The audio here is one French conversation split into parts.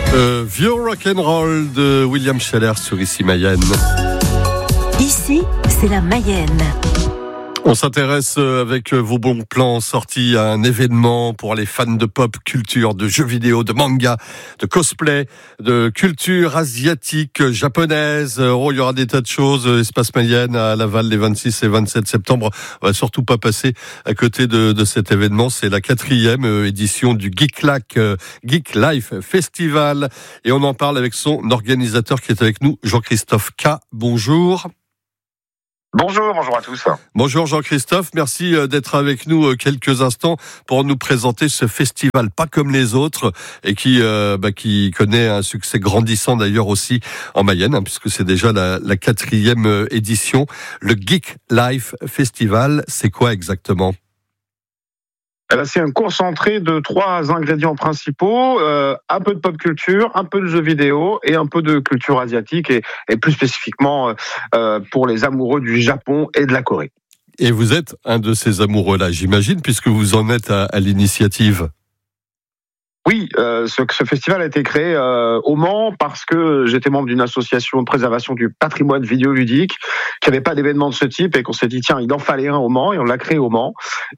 Vieux rock'n'roll de William Scheller sur Ici Mayenne. Ici, c'est la Mayenne. On s'intéresse avec vos bons plans sortis à un événement pour les fans de pop culture, de jeux vidéo, de manga, de cosplay, de culture asiatique, japonaise. Oh, il y aura des tas de choses. Espace Mayenne à Laval les 26 et 27 septembre. On va surtout pas passer à côté de cet événement. C'est la 4e édition du Geek Life Festival. Et on en parle avec son organisateur qui est avec nous, Jean-Christophe K. Bonjour. Bonjour à tous. Bonjour Jean-Christophe, merci d'être avec nous quelques instants pour nous présenter ce festival pas comme les autres et qui connaît un succès grandissant d'ailleurs aussi en Mayenne, puisque c'est déjà la 4e édition. Le Geek Life Festival, c'est quoi exactement ? C'est un concentré de 3 ingrédients principaux, un peu de pop culture, un peu de jeux vidéo et un peu de culture asiatique et plus spécifiquement pour les amoureux du Japon et de la Corée. Et vous êtes un de ces amoureux-là, j'imagine, puisque vous en êtes à l'initiative. Oui, ce festival a été créé au Mans parce que j'étais membre d'une association de préservation du patrimoine vidéoludique qui n'avait pas d'événement de ce type et qu'on s'est dit tiens, il en fallait un au Mans et on l'a créé au Mans.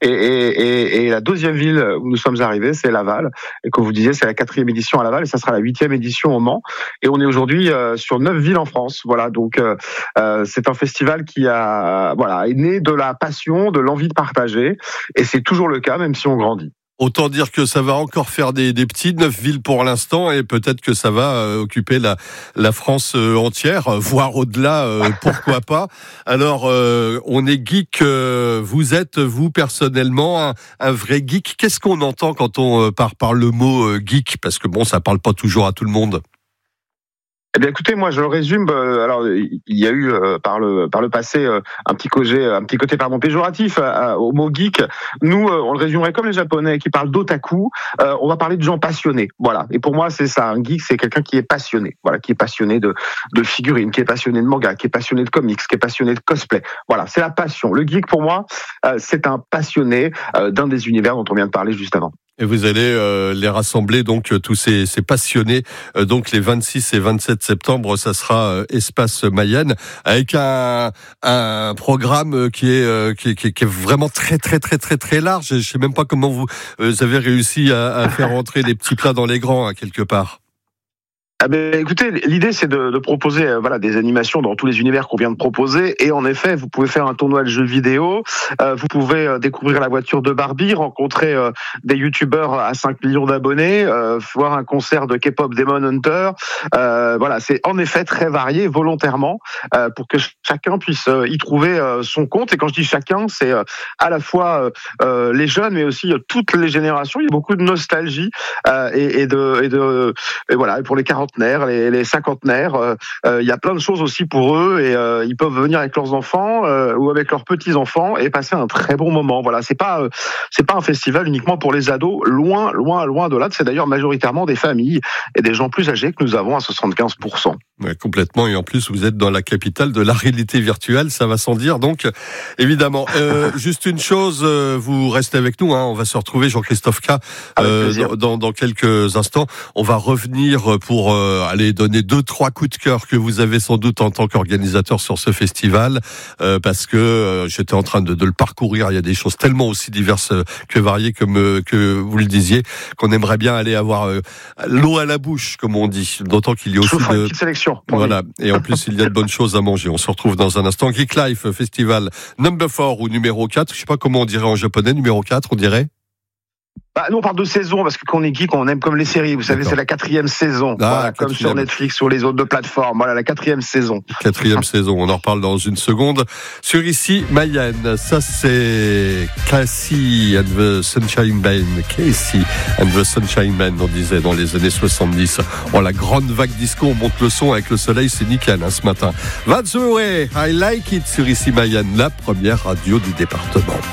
Et la 2e ville où nous sommes arrivés, c'est Laval. Et comme vous disiez, c'est la 4e édition à Laval et ça sera la 8e édition au Mans. Et on est aujourd'hui sur 9 villes en France. Voilà, donc c'est un festival qui est né de la passion, de l'envie de partager. Et c'est toujours le cas, même si on grandit. Autant dire que ça va encore faire des petits, 9 villes pour l'instant, et peut-être que ça va occuper la France entière, voire au-delà, pourquoi pas. Alors, on est geek, vous êtes, vous, personnellement, un vrai geek. Qu'est-ce qu'on entend quand on par le mot geek ? Parce que bon, ça parle pas toujours à tout le monde. Eh bien, écoutez, moi, je le résume. Alors, il y a eu par le passé un petit côté péjoratif au mot geek. Nous, on le résumerait comme les Japonais qui parlent d'otaku. On va parler de gens passionnés. Voilà. Et pour moi, c'est ça. Un geek, c'est quelqu'un qui est passionné. Voilà, qui est passionné de figurines, qui est passionné de manga, qui est passionné de comics, qui est passionné de cosplay. Voilà, c'est la passion. Le geek, pour moi, c'est un passionné d'un des univers dont on vient de parler juste avant. Et vous allez les rassembler, donc tous ces passionnés, donc les 26 et 27 septembre, ça sera Espace Mayenne, avec un programme qui est vraiment très très très très très large. Je sais même pas comment vous avez réussi à faire entrer les petits plats dans les grands, quelque part. Ah ben, écoutez, l'idée c'est de proposer des animations dans tous les univers qu'on vient de proposer et en effet vous pouvez faire un tournoi de jeux vidéo, vous pouvez découvrir la voiture de Barbie, rencontrer des youtubeurs à 5 millions d'abonnés, voir un concert de K-pop Demon Hunter, c'est en effet très varié volontairement pour que chacun puisse y trouver son compte. Et quand je dis chacun, c'est à la fois les jeunes mais aussi toutes les générations. Il y a beaucoup de nostalgie et pour les 40 les cinquantenaires, il y a plein de choses aussi pour eux et ils peuvent venir avec leurs enfants ou avec leurs petits-enfants et passer un très bon moment. Voilà, c'est pas un festival uniquement pour les ados, loin de là. C'est d'ailleurs majoritairement des familles et des gens plus âgés que nous avons à 75%. Ouais, complètement, et en plus vous êtes dans la capitale de la réalité virtuelle, ça va sans dire, donc évidemment. Juste une chose, vous restez avec nous, on va se retrouver, Jean-Christophe K, dans quelques instants. On va revenir pour aller donner 2-3 coups de cœur que vous avez sans doute en tant qu'organisateur sur ce festival, parce que j'étais en train de le parcourir, il y a des choses tellement aussi diverses que variées comme que vous le disiez, qu'on aimerait bien aller avoir l'eau à la bouche, comme on dit, d'autant qu'il y a aussi une petite sélection. Voilà, et en plus il y a de bonnes choses à manger. On se retrouve dans un instant. Geek Life Festival number 4 ou numéro 4, je sais pas comment on dirait en japonais, numéro 4 on dirait. Nous on parle de saison parce que quand on est geek on aime comme les séries, vous savez. D'accord. C'est la 4e saison, comme sur Netflix ou les autres plateformes. Voilà, la 4e saison. 4e saison, on en reparle dans une seconde. Sur Ici Mayenne, ça c'est Casey and the Sunshine Band. Casey and the Sunshine Band, on disait dans les années 70. La grande vague disco, on monte le son avec le soleil, c'est nickel ce matin. That's the way I like it sur Ici Mayenne, la première radio du département.